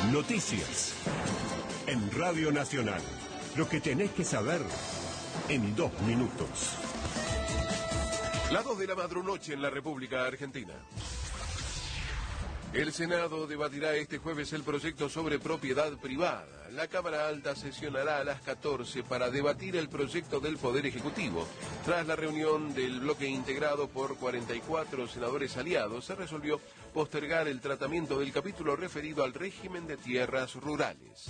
Noticias. En Radio Nacional. Lo que tenés que saber en 2 minutos. Las 2 de la madrunoche en la República Argentina. El Senado debatirá este jueves el proyecto sobre propiedad privada. La Cámara Alta sesionará a las 14 para debatir el proyecto del Poder Ejecutivo. Tras la reunión del bloque integrado por 44 senadores aliados, se resolvió postergar el tratamiento del capítulo referido al régimen de tierras rurales.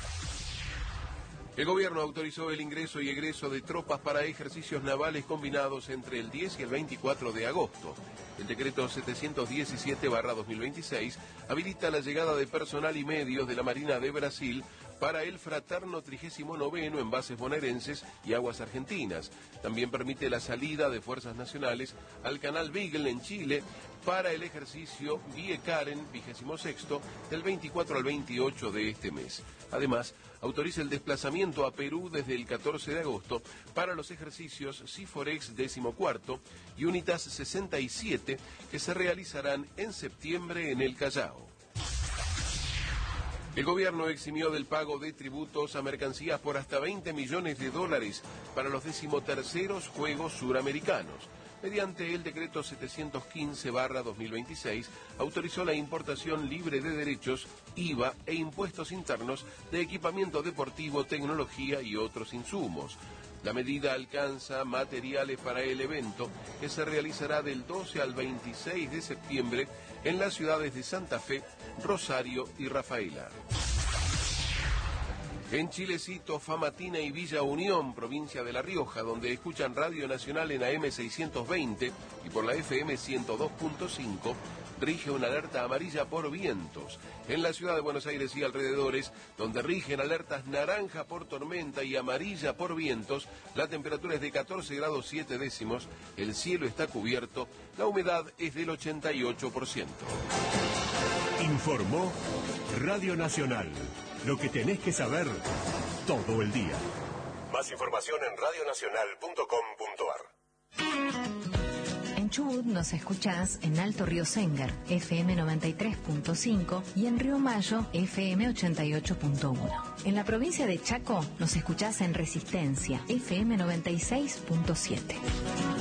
El gobierno autorizó el ingreso y egreso de tropas para ejercicios navales combinados entre el 10 y el 24 de agosto. El decreto 717/2026 habilita la llegada de personal y medios de la Marina de Brasil para el fraterno 39º en bases bonaerenses y aguas argentinas. También permite la salida de fuerzas nacionales al canal Beagle en Chile para el ejercicio Viekaren 26º del 24 al 28 de este mes. Además, autoriza el desplazamiento a Perú desde el 14 de agosto para los ejercicios Siforex 14º y Unitas 67 que se realizarán en septiembre en el Callao. El gobierno eximió del pago de tributos a mercancías por hasta $20 millones para los 13º Juegos Suramericanos. Mediante el decreto 715/2026, autorizó la importación libre de derechos, IVA e impuestos internos de equipamiento deportivo, tecnología y otros insumos. La medida alcanza materiales para el evento, que se realizará del 12 al 26 de septiembre en las ciudades de Santa Fe, Rosario y Rafaela. En Chilecito, Famatina y Villa Unión, provincia de La Rioja, donde escuchan Radio Nacional en AM 620 y por la FM 102.5, rige una alerta amarilla por vientos. En la ciudad de Buenos Aires y alrededores, donde rigen alertas naranja por tormenta y amarilla por vientos, la temperatura es de 14 grados 7 décimos, el cielo está cubierto, la humedad es del 88%. Informó Radio Nacional. Lo que tenés que saber todo el día. Más información en radionacional.com.ar. En Chubut nos escuchás en Alto Río Séngar, FM 93.5 y en Río Mayo, FM 88.1. En la provincia de Chaco nos escuchás en Resistencia, FM 96.7.